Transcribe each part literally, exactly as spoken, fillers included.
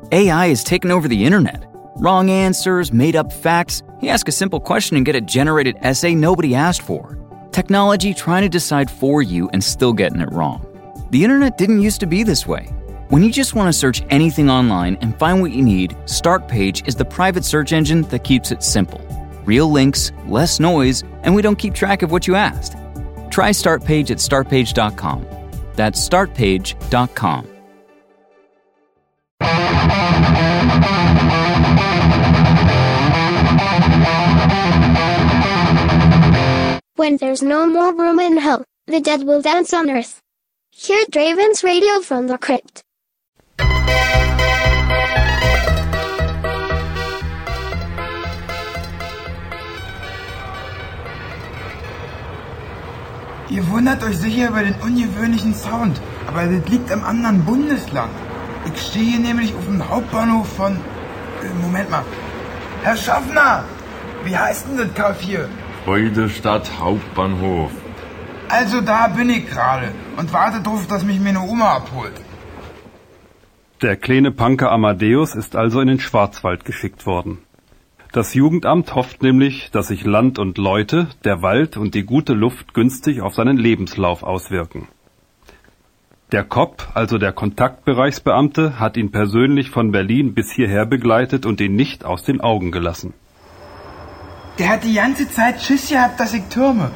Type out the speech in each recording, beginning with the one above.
A I has taken over the internet. Wrong answers, made-up facts. You ask a simple question and get a generated essay nobody asked for. Technology trying to decide for you and still getting it wrong. The internet didn't used to be this way. When you just want to search anything online and find what you need, Startpage is the private search engine that keeps it simple. Real links, less noise, and we don't keep track of what you asked. Try Startpage at startpage dot com. That's startpage dot com. When there's no more room in hell, the dead will dance on earth. Hear Draven's radio from the crypt. Ihr wundert euch sicher über den ungewöhnlichen Sound, aber das liegt im anderen Bundesland. Ich stehe hier nämlich auf dem Hauptbahnhof von... Äh, Moment mal. Herr Schaffner, wie heißt denn das Kaff hier? Freudenstadt Hauptbahnhof. Also da bin ich gerade und warte drauf, dass mich meine Oma abholt. Der kleine Punker Amadeus ist also in den Schwarzwald geschickt worden. Das Jugendamt hofft nämlich, dass sich Land und Leute, der Wald und die gute Luft günstig auf seinen Lebenslauf auswirken. Der K O P, also der Kontaktbereichsbeamte, hat ihn persönlich von Berlin bis hierher begleitet und ihn nicht aus den Augen gelassen. Der hat die ganze Zeit Schiss gehabt, dass ich türme.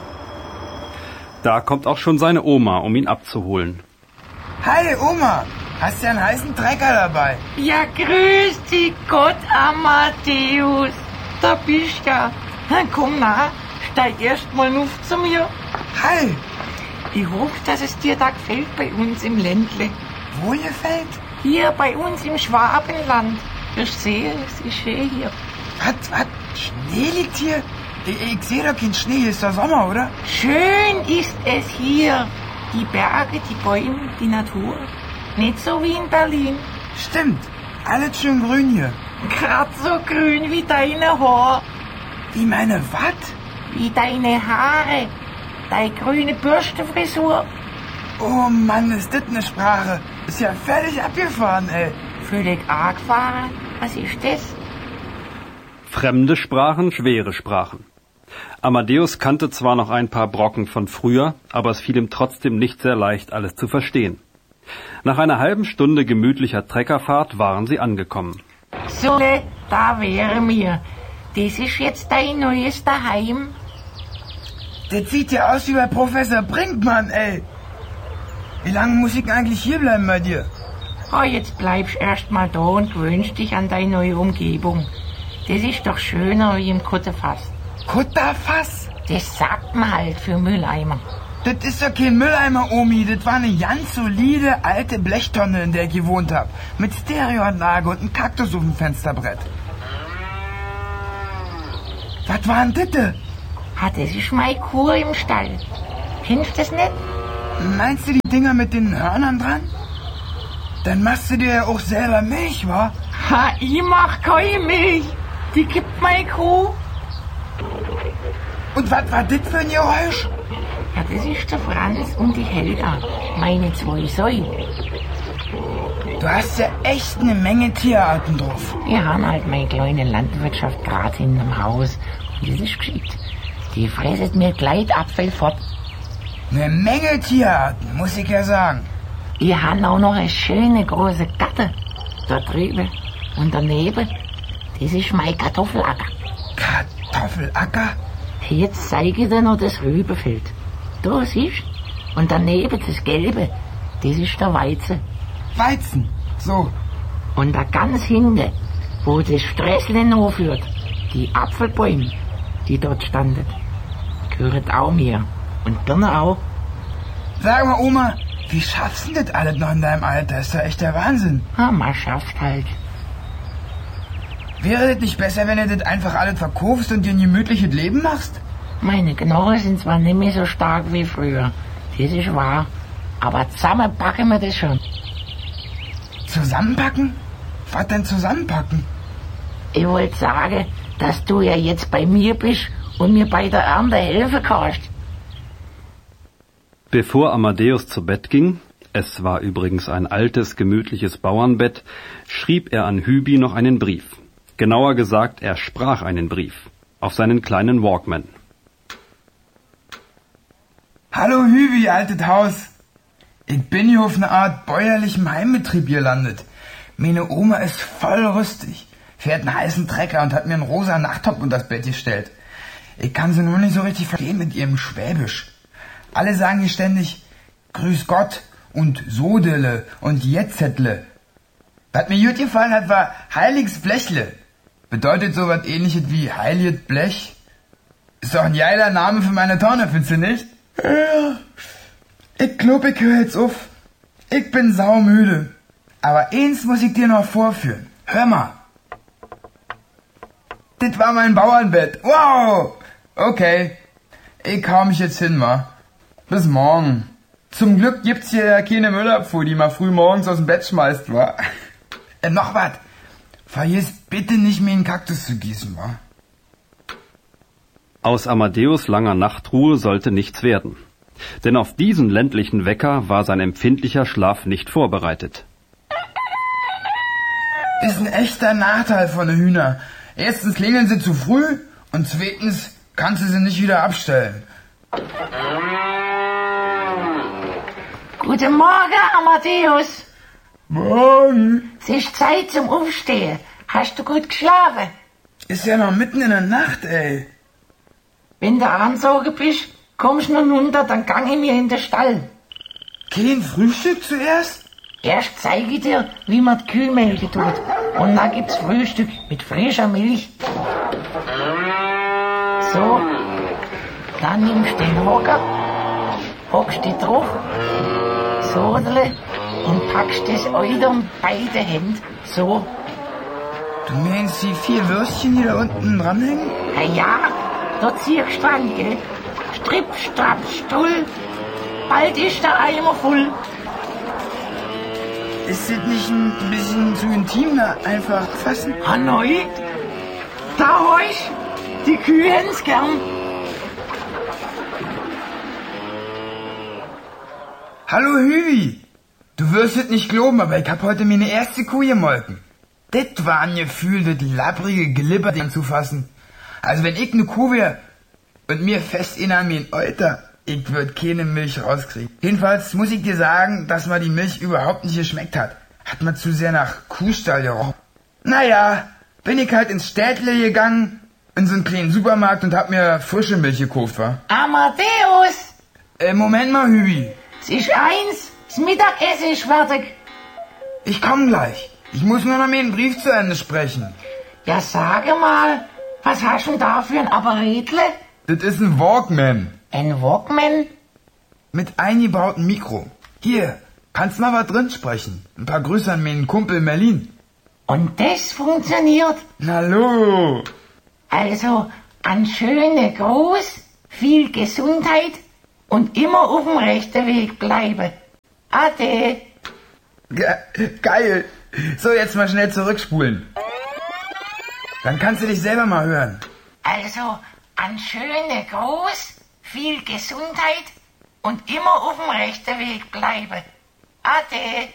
Da kommt auch schon seine Oma, um ihn abzuholen. Hi Oma, hast du einen heißen Trecker dabei? Ja, grüß dich Gott, Amadeus. Da bist ja. Komm nah, steig erst mal auf zu mir. Hi. Ich hoffe, dass es dir da gefällt bei uns im Ländle. Wo gefällt? Hier bei uns im Schwabenland. Ich sehe, es ist schön hier. Was, was? Schnee liegt hier? Ich, ich sehe doch keinen Schnee, ist doch Sommer, oder? Schön ist es hier. Die Berge, die Bäume, die Natur. Nicht so wie in Berlin. Stimmt, alles schön grün hier. Grad so grün wie deine Haare. Wie meine was? Wie deine Haare. Deine grüne Bürstenfrisur. Oh Mann, ist das eine Sprache. Ist ja völlig abgefahren, ey. Völlig abgefahren? Was ist das? Fremde Sprachen, schwere Sprachen. Amadeus kannte zwar noch ein paar Brocken von früher, aber es fiel ihm trotzdem nicht sehr leicht, alles zu verstehen. Nach einer halben Stunde gemütlicher Treckerfahrt waren sie angekommen. So, da wäre mir. Das ist jetzt dein neues Daheim. Das sieht ja aus wie bei Professor Brinkmann, ey. Wie lange muss ich eigentlich hierbleiben bei dir? Oh, jetzt bleibst erst mal da und gewöhnst dich an deine neue Umgebung. Das ist doch schöner wie im Kutterfass. Kutterfass? Das sagt man halt für Mülleimer. Das ist doch kein Mülleimer, Omi. Das war eine ganz solide alte Blechtonne, in der ich gewohnt hab. Mit Stereoanlage und einem Kaktus auf dem Fensterbrett. Was war denn das? Ah, das ist meine Kuh im Stall. Kennst du das nicht? Meinst du die Dinger mit den Hörnern dran? Dann machst du dir ja auch selber Milch, wa? Ha, ich mach keine Milch. Die gibt meine Kuh. Und was war das für ein Geräusch? Ja, das ist der Franz und die Helga, meine zwei Säue. Du hast ja echt eine Menge Tierarten drauf. Wir haben halt meine kleine Landwirtschaft gerade hinterm Haus. Und das ist geschickt. Die fresset mir gleich Apfel fort. Eine Menge Tierarten, muss ich ja sagen. Wir haben auch noch eine schöne große Gatte da drüben. Und daneben, das ist mein Kartoffelacker. Kartoffelacker? Jetzt zeige ich dir noch das Rübenfeld. Da siehst du. Und daneben das Gelbe, das ist der Weizen. Weizen, so. Und da ganz hinten, wo das Sträßle noch führt, die Apfelbäume, die dort standen, gehören auch mir. Und Birne auch. Sag mal, Oma, wie schaffst du denn das alles noch in deinem Alter? Ist ja echt der Wahnsinn. Ja, man schafft halt. Wäre das nicht besser, wenn du das einfach alles verkaufst und dir ein gemütliches Leben machst? Meine Knochen sind zwar nicht mehr so stark wie früher, das ist wahr, aber zusammen packen wir das schon. Zusammenpacken? Was denn zusammenpacken? Ich wollte sagen, dass du ja jetzt bei mir bist und mir bei der Ernte helfen kannst. Bevor Amadeus zu Bett ging, es war übrigens ein altes, gemütliches Bauernbett, schrieb er an Hübi noch einen Brief. Genauer gesagt, er sprach einen Brief auf seinen kleinen Walkman. Hallo Hübi, altes Haus. Ich bin hier auf einer Art bäuerlichem Heimbetrieb gelandet. Meine Oma ist voll rüstig, fährt einen heißen Trecker und hat mir einen rosa Nachttopf unter das Bett gestellt. Ich kann sie nur nicht so richtig verstehen mit ihrem Schwäbisch. Alle sagen hier ständig Grüß Gott und Sodele und Jetzettle. Was mir gut gefallen hat, war Heiliges Blechle. Bedeutet so was ähnliches wie Heiliges Blech. Ist doch ein geiler Name für meine Tonne, findest du nicht? Ja. Ich glaub, ich höre jetzt auf. Ich bin saumüde. Aber eins muss ich dir noch vorführen. Hör mal. Das war mein Bauernbett. Wow. Okay. Ich hau mich jetzt hin, ma. Bis morgen. Zum Glück gibt's hier ja keine Müllabfuhr, die mal früh morgens aus dem Bett schmeißt, wa? Äh, noch was. Vergiss bitte nicht, mir einen Kaktus zu gießen, wa? Aus Amadeus langer Nachtruhe sollte nichts werden. Denn auf diesen ländlichen Wecker war sein empfindlicher Schlaf nicht vorbereitet. Ist ein echter Nachteil von den Hühnern. Erstens klingeln sie zu früh und zweitens kannst du sie nicht wieder abstellen. Guten Morgen, Amadeus. Morgen. Es ist Zeit zum Aufstehen. Hast du gut geschlafen? Ist ja noch mitten in der Nacht, ey. Wenn du angezogen bist, kommst du nun runter, dann gang ich mir in den Stall. Kein Frühstück zuerst? Erst zeige ich dir, wie man die Kühe melken tut. Und dann gibt's Frühstück mit frischer Milch. So, dann nimmst du den Hocker, hockst dich drauf, Sodele und packst das Euter um beide Hände, so. Du meinst die vier Würstchen, die da unten dranhängen? Na ja, da ziehst du dran, gell? Stripp, strapp, stull, bald ist der Eimer voll. Ist das nicht ein bisschen zu intim, da einfach fassen? Hanoi, da heuch, die Kühe hätten's gern. Hallo Hübi, du wirst es nicht glauben, aber ich hab heute meine erste Kuh gemolken. Das war ein Gefühl, das labbrige Glibber anzufassen. Also wenn ich ne Kuh wär und mir fest in an mein Euter, ich würd keine Milch rauskriegen. Jedenfalls muss ich dir sagen, dass mir die Milch überhaupt nicht geschmeckt hat. Hat mir zu sehr nach Kuhstall gerochen. Naja, bin ich halt ins Städtle gegangen, in so einen kleinen Supermarkt und hab mir frische Milch gekauft, wa? Amadeus! Äh, Moment mal, Hübi. Es ist eins, das Mittagessen ist fertig. Ich komm gleich. Ich muss nur noch meinen Brief zu Ende sprechen. Ja, sage mal, was hast du denn da für ein Apparatle? Das ist ein Walkman. Ein Walkman? Mit eingebautem Mikro. Hier, kannst mal was drin sprechen. Ein paar Grüße an meinen Kumpel Merlin. Und das funktioniert? Na lo. Also, an schöne Gruß, viel Gesundheit und immer auf dem rechten Weg bleiben. Ade. Ge geil. So, jetzt mal schnell zurückspulen. Dann kannst du dich selber mal hören. Also, an schöne Gruß, viel Gesundheit und immer auf dem rechten Weg bleiben. Ade.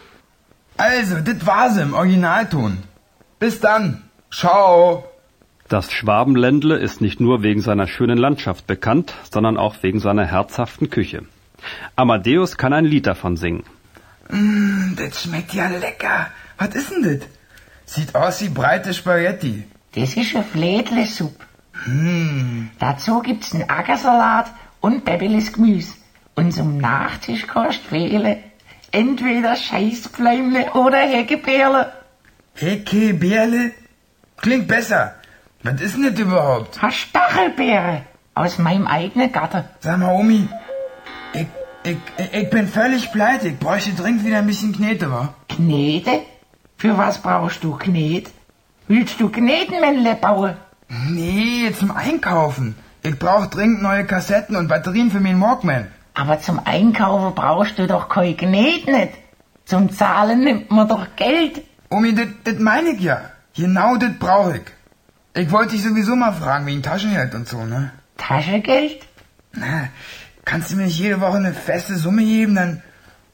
Also, das war's im Originalton. Bis dann. Ciao. Das Schwabenländle ist nicht nur wegen seiner schönen Landschaft bekannt, sondern auch wegen seiner herzhaften Küche. Amadeus kann ein Lied davon singen. Mm, das schmeckt ja lecker. Was ist denn das? Sieht aus wie breite Spaghetti. Das ist eine Fledlesuppe. Hm. Dazu gibt's einen Ackersalat und Bäbeles Gemüse. Und zum Nachtisch kannst du wählen. Entweder Scheißpfleimle oder Heckebeerle. Heckebeerle? Klingt besser. Was ist denn das überhaupt? Eine Stachelbeere aus meinem eigenen Garten. Sag mal, Omi, ich, ich, ich bin völlig pleite. Ich bräuchte dringend wieder ein bisschen Knete, wa? Knete? Für was brauchst du Knet? Willst du Knetenmännle bauen? Nee, zum Einkaufen. Ich brauch dringend neue Kassetten und Batterien für meinen Walkman. Aber zum Einkaufen brauchst du doch kein Knet nicht. Zum Zahlen nimmt man doch Geld. Omi, das meine ich ja. Genau das brauche ich. Ich wollte dich sowieso mal fragen wegen Taschengeld und so, ne? Taschengeld? Na, kannst du mir nicht jede Woche eine feste Summe geben, dann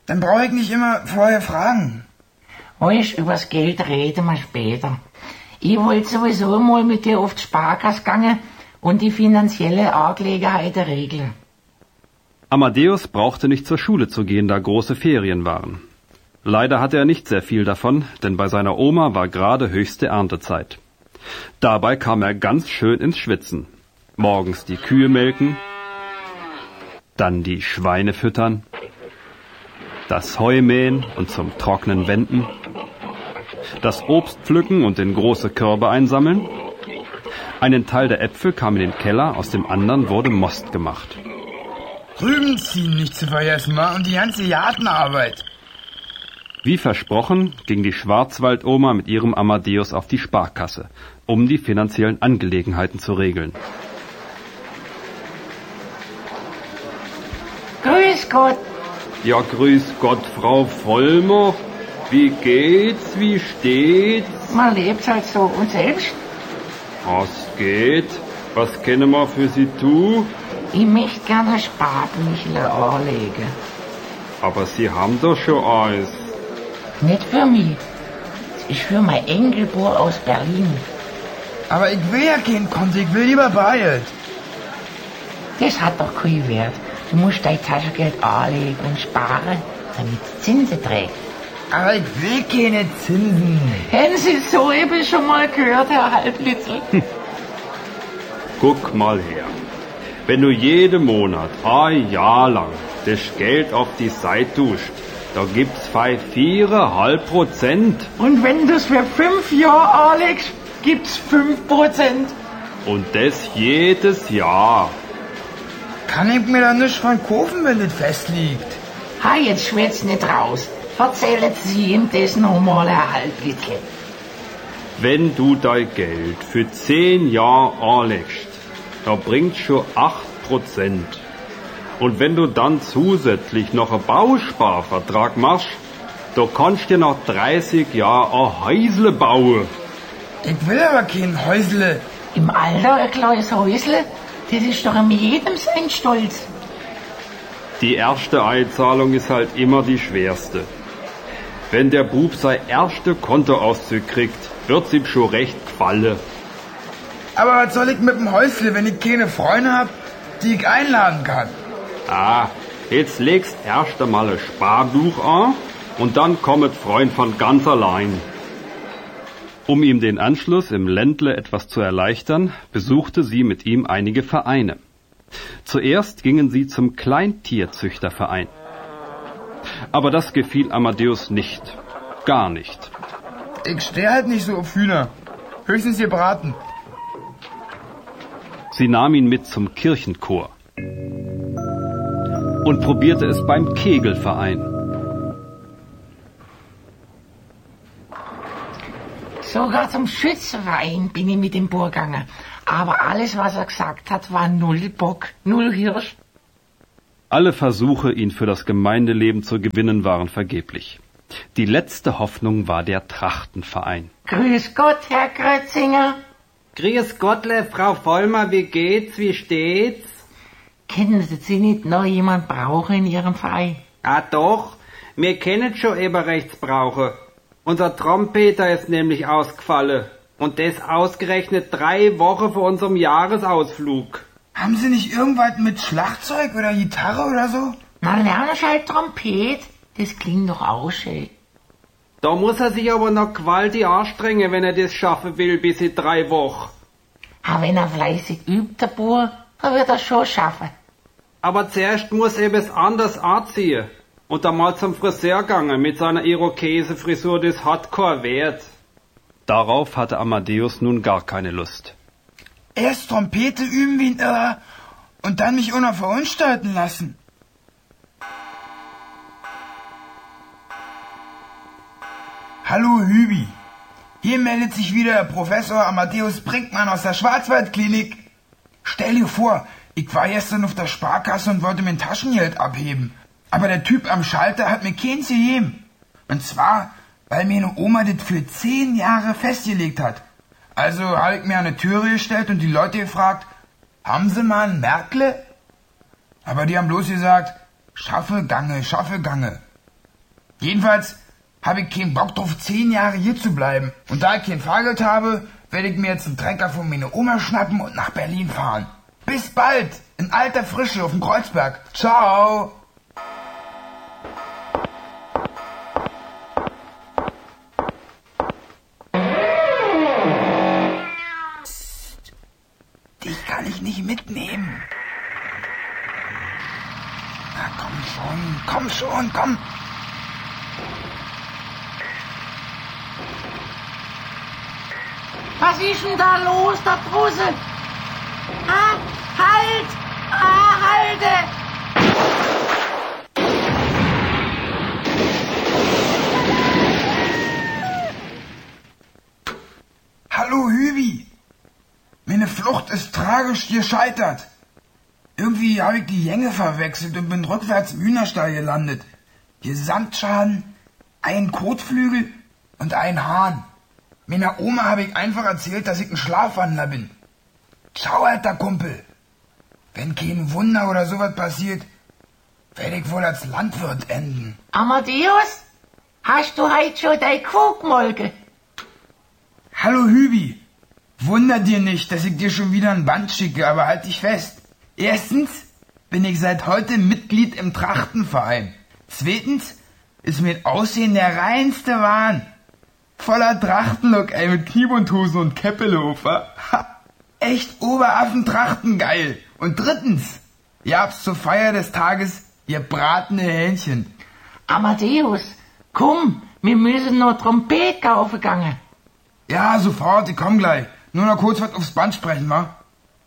Dann brauche ich nicht immer vorher fragen. Weißt, übers Geld reden wir später. Ich wollte sowieso mal mit dir auf die Sparkasse gehen und die finanzielle Angelegenheiten regeln. Amadeus brauchte nicht zur Schule zu gehen, da große Ferien waren. Leider hatte er nicht sehr viel davon, denn bei seiner Oma war gerade höchste Erntezeit. Dabei kam er ganz schön ins Schwitzen. Morgens die Kühe melken, dann die Schweine füttern, das Heu mähen und zum Trocknen wenden, das Obst pflücken und in große Körbe einsammeln. Einen Teil der Äpfel kam in den Keller, aus dem anderen wurde Most gemacht. Rüben ziehen nicht zu vergessen, ma, und die ganze Gartenarbeit. Wie versprochen ging die Schwarzwaldoma mit ihrem Amadeus auf die Sparkasse, um die finanziellen Angelegenheiten zu regeln. Grüß Gott. Ja, grüß Gott, Frau Vollmer. Wie geht's, wie steht's? Man lebt halt so. Und selbst? Was geht? Was können wir für Sie tun? Ich möchte gerne Sparbüchle anlegen. Aber Sie haben doch schon eins. Nicht für mich. Das ist für mein Enkelbohr aus Berlin. Aber ich will ja kein Konto, ich will lieber Bargeld. Das hat doch keinen Wert. Du musst dein Taschengeld anlegen und sparen, damit es Zinsen trägt. Aber ich will keine Zinsen. Hätten Sie so eben schon mal gehört, Herr Halblitzel? Guck mal her. Wenn du jeden Monat ein Jahr lang das Geld auf die Seite tust, da gibt's bei viereinhalb Prozent. Und wenn du es für fünf Jahre anlegst, gibt's fünf Prozent. Und das jedes Jahr. Kann ich mir da nicht von kaufen, wenn das festliegt? Ha, jetzt schwätz nicht raus. Erzählen Sie ihm das nochmal, Herr Halblitzel. Wenn du dein Geld für zehn Jahre anlegst, da bringt schon acht Prozent. Und wenn du dann zusätzlich noch einen Bausparvertrag machst, da kannst du dir nach dreißig Jahren ein Häusle bauen. Ich will aber kein Häusle. Im Alter ein kleines Häusle, das ist doch an jedem sein Stolz. Die erste Einzahlung ist halt immer die schwerste. Wenn der Bub sein erste Kontoauszug kriegt, wird's ihm schon recht gefallen. Aber was soll ich mit dem Häusle, wenn ich keine Freunde hab, die ich einladen kann? Ah, jetzt legst erst einmal ein Sparbuch an und dann kommt Freund von ganz allein. Um ihm den Anschluss im Ländle etwas zu erleichtern, besuchte sie mit ihm einige Vereine. Zuerst gingen sie zum Kleintierzüchterverein. Aber das gefiel Amadeus nicht. Gar nicht. Ich stehe halt nicht so auf Hühner. Höchstens gebraten. Sie nahm ihn mit zum Kirchenchor und probierte es beim Kegelverein. Sogar zum Schützenverein bin ich mit dem Bur gegangen. Aber alles, was er gesagt hat, war null Bock, null Hirsch. Alle Versuche, ihn für das Gemeindeleben zu gewinnen, waren vergeblich. Die letzte Hoffnung war der Trachtenverein. Grüß Gott, Herr Grötzinger. Grüß Gottle, Frau Vollmer, wie geht's, wie steht's? Kennen Sie nicht noch jemand brauchen in Ihrem Verein? Ah doch, wir kennen schon Eberrechtsbrauche. Unser Trompeter ist nämlich ausgefallen. Und das ausgerechnet drei Wochen vor unserem Jahresausflug. Haben Sie nicht irgendwas mit Schlagzeug oder Gitarre oder so? Na, lernst halt Trompet. Das klingt doch auch schön. Da muss er sich aber noch gewaltig anstrengen, wenn er das schaffen will, bis in drei Wochen. Aber wenn er fleißig übt, der Bur, dann wird er schon schaffen. Aber zuerst muss er etwas anders anziehen. Und dann mal zum Friseur gegangen mit seiner Irokese-Frisur, das hat keinen Wert. Darauf hatte Amadeus nun gar keine Lust. Erst Trompete üben wie ein Irrer und dann mich auch noch verunstalten lassen. Hallo Hübi, hier meldet sich wieder Professor Amadeus Brinkmann aus der Schwarzwaldklinik. Stell dir vor, ich war gestern auf der Sparkasse und wollte mein Taschengeld abheben. Aber der Typ am Schalter hat mir keins gegeben. Und zwar, weil mir eine Oma das für zehn Jahre festgelegt hat. Also habe ich mir an eine Türe gestellt und die Leute gefragt, haben Sie mal ein Märkle? Aber die haben bloß gesagt, schaffe Gange, schaffe Gange. Jedenfalls habe ich keinen Bock drauf, zehn Jahre hier zu bleiben. Und da ich kein Fahrgeld habe, werde ich mir jetzt einen Trecker von meiner Oma schnappen und nach Berlin fahren. Bis bald, in alter Frische auf dem Kreuzberg. Ciao. Psst. Dich kann ich nicht mitnehmen. Na komm schon, komm schon, komm. Was ist denn da los, da draußen? Ah, halt! Ah, halte! Hallo Hübi. Meine Flucht ist tragisch gescheitert. Irgendwie habe ich die Gänge verwechselt und bin rückwärts im Hühnerstall gelandet. Gesamtschaden, ein Kotflügel und ein Hahn. Meiner Oma habe ich einfach erzählt, dass ich ein Schlafwandler bin. Ciao, alter Kumpel. Wenn kein Wunder oder sowas passiert, werde ich wohl als Landwirt enden. Amadeus, hast du heute schon dein Kuh gemolken? Hallo Hübi. Wunder dir nicht, dass ich dir schon wieder ein Band schicke, aber halt dich fest. Erstens bin ich seit heute Mitglied im Trachtenverein. Zweitens ist mein Aussehen der reinste Wahn. Voller Trachtenlook, ey, mit Kniebundhosen und Käppelhofer. Ha, echt Oberaffen-Trachten geil. Und drittens, ihr habt's zur Feier des Tages gebratene Hähnchen. Amadeus, komm, wir müssen noch Trompet kaufen gegangen. Ja, sofort, ich komm gleich. Nur noch kurz was aufs Band sprechen, ma.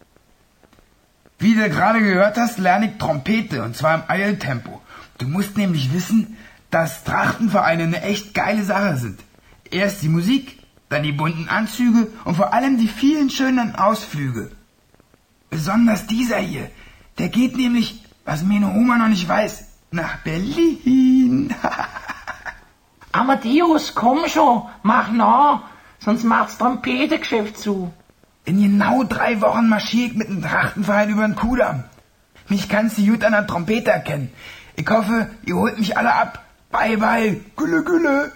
Wie du gerade gehört hast, lerne ich Trompete, und zwar im Eiltempo. Du musst nämlich wissen, dass Trachtenvereine eine echt geile Sache sind. Erst die Musik, dann die bunten Anzüge und vor allem die vielen schönen Ausflüge. Besonders dieser hier, der geht nämlich, was meine Oma noch nicht weiß, nach Berlin. Amadeus, komm schon, mach nach, sonst macht's Trompetengeschäft zu. In genau drei Wochen marschiere ich mit dem Trachtenverein über den Kudamm. Mich kannst du gut an der Trompete erkennen. Ich hoffe, ihr holt mich alle ab. Bye, bye, Gülle, Gülle.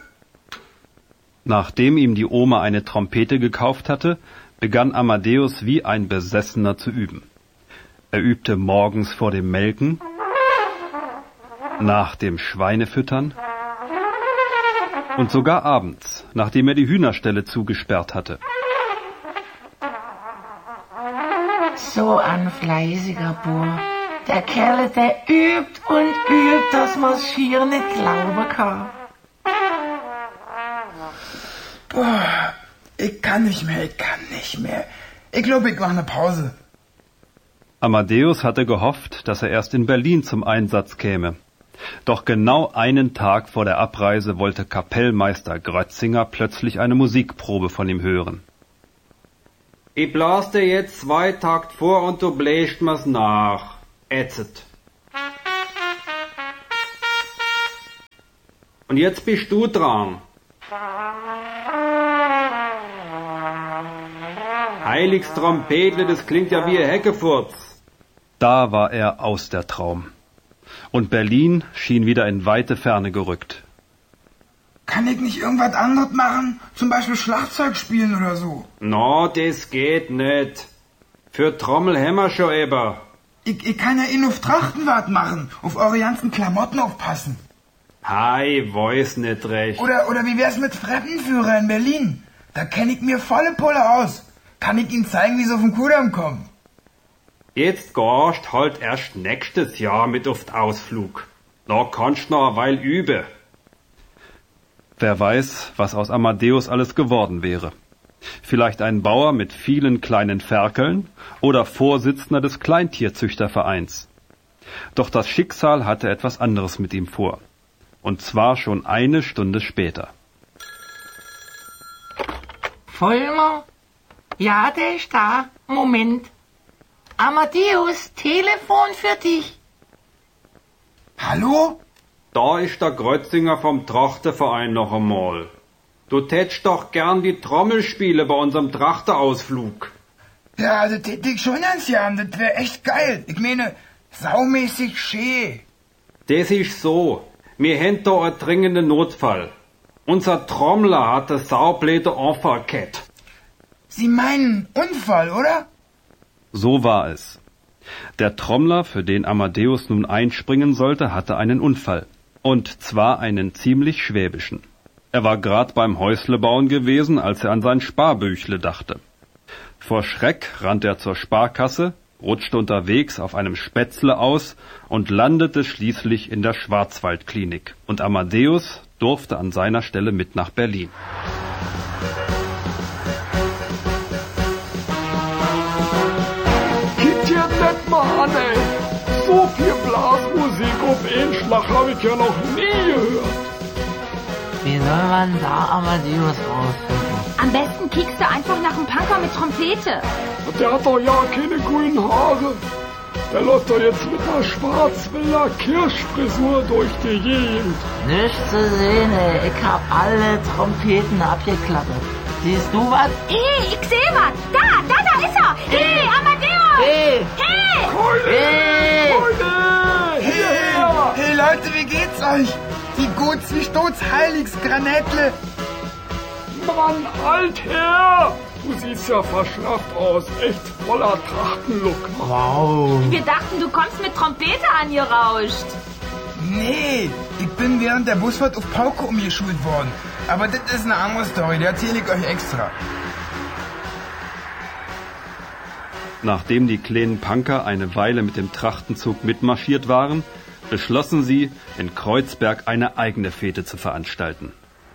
Nachdem ihm die Oma eine Trompete gekauft hatte, begann Amadeus wie ein Besessener zu üben. Er übte morgens vor dem Melken, nach dem Schweinefüttern und sogar abends, nachdem er die Hühnerställe zugesperrt hatte. So ein fleißiger Bub. Der Kerl, der übt und übt, dass man's schier nicht glauben kann. Boah, ich kann nicht mehr, ich kann nicht mehr. Ich glaube, ich mache eine Pause. Amadeus hatte gehofft, dass er erst in Berlin zum Einsatz käme. Doch genau einen Tag vor der Abreise wollte Kapellmeister Grötzinger plötzlich eine Musikprobe von ihm hören. Ich blas dir jetzt zwei Takt vor und du bläst mir's nach. Ätzet. Und jetzt bist du dran. Heiligs Trompetle, das klingt ja wie ein Heckefurz. Da war er aus der Traum. Und Berlin schien wieder in weite Ferne gerückt. Kann ich nicht irgendwas anderes machen? Zum Beispiel Schlagzeug spielen oder so? No, das geht nicht. Für Trommel haben wir schon eben. Ich, ich kann ja eh nur auf Trachtenwart machen, auf eure ganzen Klamotten aufpassen. Hi, weiß nicht recht. Oder, oder wie wär's mit Fremdenführer in Berlin? Da kenne ich mir volle Pulle aus. Kann ich Ihnen zeigen, wie sie auf den Kudamm kommen? Jetzt gehst halt erst nächstes Jahr mit auf den Ausflug. Da kannst du noch eine Weile üben. Wer weiß, was aus Amadeus alles geworden wäre. Vielleicht ein Bauer mit vielen kleinen Ferkeln oder Vorsitzender des Kleintierzüchtervereins. Doch das Schicksal hatte etwas anderes mit ihm vor. Und zwar schon eine Stunde später. Vollmer? Ja, der ist da. Moment. Amadeus, Telefon für dich. Hallo? Da ist der Grötzinger vom Trachtenverein noch einmal. Du tätst doch gern die Trommel spielen bei unserem Trachterausflug. Ja, das hätte ich schon ganz gern. Das wäre echt geil. Ich meine, saumäßig schön. Das ist so. Wir haben da einen dringenden Notfall. Unser Trommler hat das Saubläde Unfall gehabt. Sie meinen Unfall, oder? So war es. Der Trommler, für den Amadeus nun einspringen sollte, hatte einen Unfall. Und zwar einen ziemlich schwäbischen. Er war grad beim Häuslebauen gewesen, als er an sein Sparbüchle dachte. Vor Schreck rannte er zur Sparkasse, rutschte unterwegs auf einem Spätzle aus und landete schließlich in der Schwarzwaldklinik. Und Amadeus durfte an seiner Stelle mit nach Berlin. Geht ja nicht mal an, ey. So viel Blasmusik auf einen Schlag habe ich ja noch nie gehört. Wie soll man da Amadeus rausfinden? Am besten kickst du einfach nach einem Punker mit Trompete. Der hat doch ja keine grünen Haare. Der läuft doch jetzt mit einer Schwarzwälder Kirschfrisur durch die Gegend. Nichts zu sehen, ey. Ich hab alle Trompeten abgeklappert. Siehst du was? Hey, ich seh was. Da, da, da ist er. Hey, Amadeus. Hey! Hey! Keule! Hey! Keule! Hierher! Hey Leute, wie geht's euch? Die Guts wie Stoß Heiligs Granetle. Mann, Alter! Du siehst ja verschnappt aus. Echt voller Trachtenlook. Wow. Wir dachten, du kommst mit Trompete angerauscht. Nee, ich bin während der Busfahrt auf Pauke umgeschult worden. Aber das ist eine andere Story, die erzähle ich euch extra. Nachdem die kleinen Punker eine Weile mit dem Trachtenzug mitmarschiert waren, beschlossen sie, in Kreuzberg eine eigene Fete zu veranstalten.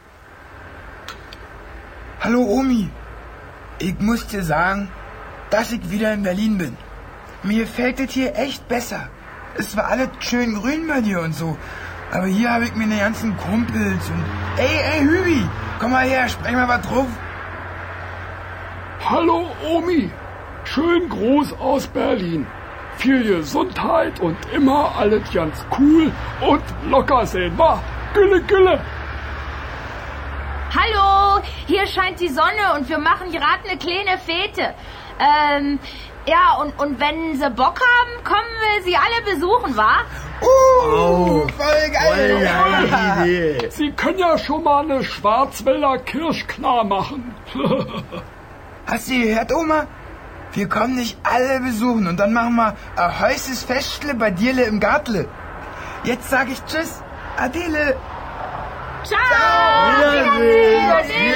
Hallo Omi, ich muss dir sagen, dass ich wieder in Berlin bin. Mir gefällt es hier echt besser. Es war alles schön grün bei dir und so. Aber hier habe ich meine ganzen Kumpels und... Ey, ey, Hübi, komm mal her, sprech mal was drauf. Hallo Omi, schön Gruß aus Berlin. Viel Gesundheit und immer alles ganz cool und locker sehen, wa? Gülle, Gülle. Hallo, hier scheint die Sonne und wir machen gerade eine kleine Fete. Ähm, ja, und, und wenn sie Bock haben, kommen wir sie alle besuchen, wa? Uh, voll geil. Ja. Sie können ja schon mal eine Schwarzwälder Kirsch klar machen. Hast du gehört, Oma? Wir kommen nicht alle besuchen und dann machen wir ein heißes Festle bei Dirle im Gartle. Jetzt sag ich Tschüss, Adele. Ciao! Wiedersehen! Wiedersehen!